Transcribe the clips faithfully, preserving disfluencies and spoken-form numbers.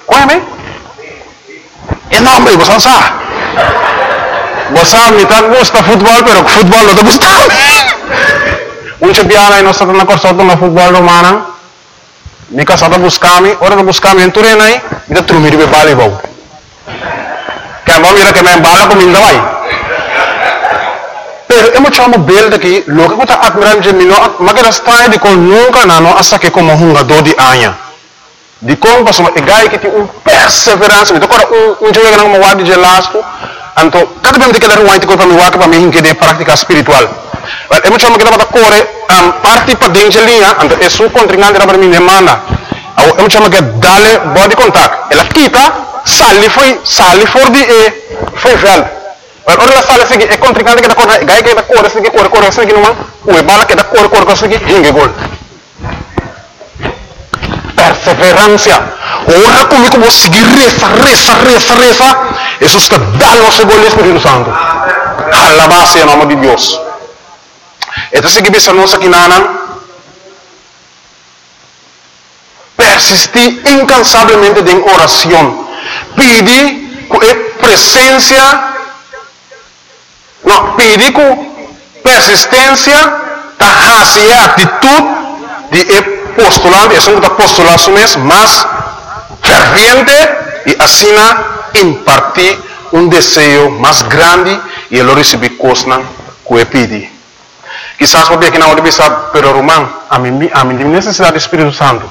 Oye, ¿y no, hombre? ¿Vos sabes? ¿Vos sabes? Me gusta fútbol, pero fútbol no te gusta. Un champion y no está en la corsa de fútbol romana. Mi casa está buscando, ahora está buscando en Turena y me está trumir de voleibol. Que a mí mira que me embala con mi davai. Pero hemos echado ver de que lo que está admirando de mí no, más que está de con nunca nano hasta que como jugador de año. De como pasó uma guy que tem um perseverança, então agora um um jogo que não me guarda de lasco, então cada vez que ele ruim tem para me guardar para mim que de prática espiritual. Mas é muito que dá corre um parte para dentro de linha, então é sua contrincante para mim demanda. É muito que dale body contact. Ela quita, sale foi, sale for de e foi velho. Mas ora sale seguir é contrincante que dá corre, guy que dá corre, seguir corre, corre, seguir não, o bala que dá corre, corre, seguir hinge gol. Perseverança. Ora comigo vou seguir reza, reza, reza, reza. Isso está dando o seu gol Espírito Santo. Alabado em nome de Deus. Então se que bisa nossa quinana persistir incansavelmente em oração. Pedir com presença, não, pedir com persistência, tahasia atitude de postulante, es un postulado mes más ferviente y así impartir un deseo más grande y el recibir cosas que pide. Quizás porque aquí no bisa, pero Román, a mí a mí necesidad del Espíritu Santo.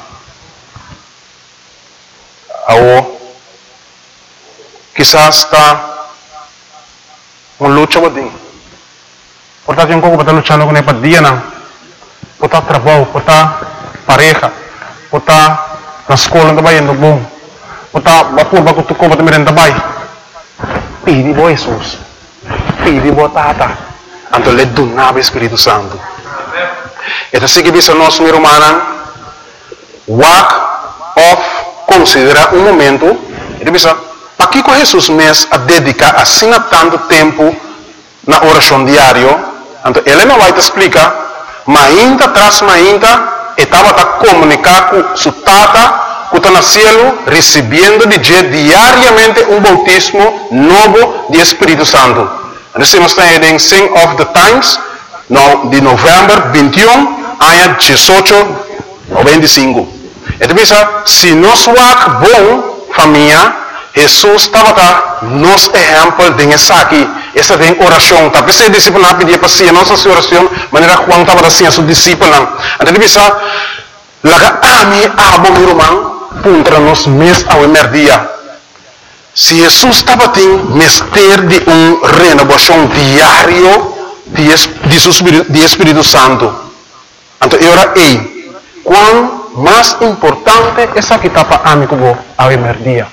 O quizás está un lucha por ti. Por tanto, yo un poco para luchando con el padrino, por estar trabajo, por estar pareja, pota na escola também no bom, pota bapur baku tuko pata merenda também. Pidi bo Jesus, pidi bo tata, anto le donava Espírito Santo. Então se que bisa nós meu irmão, walk off, considera um momento, ele bisa, para que com Jesus mês a dedicar assim tanto tempo na oração diário, então ele não vai te explicar, mas ainda traz mais ainda estava a comunicar com sua tata que está no cielo, recebendo de Deus diariamente um bautismo novo de Espírito Santo. Nós estamos em Sing of the Times, no, de novembro vinte e um, ano dezoito noventa e cinco. Então, se nós somos bom família, Jesus estava a nos exemplo de essa aqui, essa de oração. Talvez se discípulo não pedia para si, a nossa oração, maneira Juan estava assim a seu discípulo. Então, bisa, laga ami abo meu irmão, contra nós mês ao emerdia. Se Jesus estava tendo mestre de uma renovação diário de, de, de Espírito Santo. Então, eu era ei, quão mais importante essa que estava amigo ao emerdia.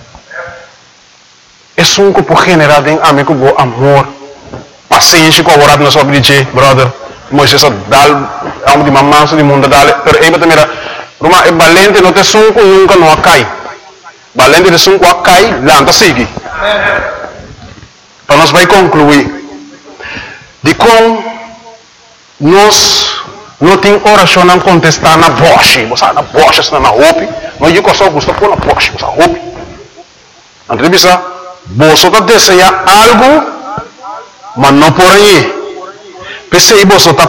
É um grupo generado em amigo bo amor, paciência com a orada na sua vida, brother. Moisés dal, amo de mamãe, de mundo dale, pero aí também era, Roma é valente, não tem sunco nunca não cai. Valente de sunco cai, lanta sigue. Então nós vai concluir de como nós não tem oração não contestar na voz, você na voz está na roupa, não eu só gosto pôr na voz, você roupa. Então bisa você está desejando algo, mas não por aí. Pensei você está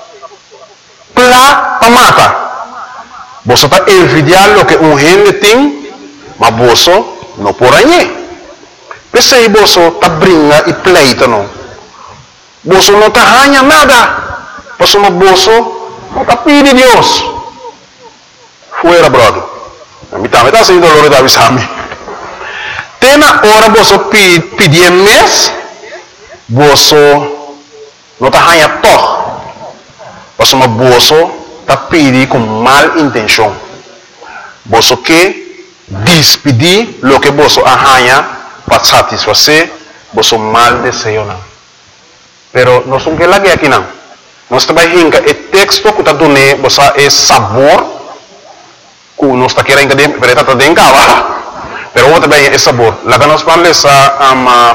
plá para matar. Você está envidiando o que um gente tem, mas você não por aí. Pensei você está brincando e pleita não. Você não está ganhando nada. Você não não está pedindo Deus. Fuera, brother. A mim também está sendo dolor da avisame. Tem na hora você pedir mês, você não está ganhando todo. Você está pedindo com mal intenção. Você quer despedir o que você ganha para satisfazer você mal desejo. Pero nós não queremos aqui não. Nós também hinca o texto que está dando você é sabor que nós está querendo que pero está dentro cá. Pero vamos também é sabor. Lá que nós falamos a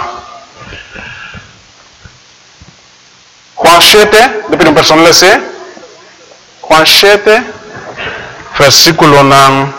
Juan sete, depois um personagem lê Juan sete, versículo nan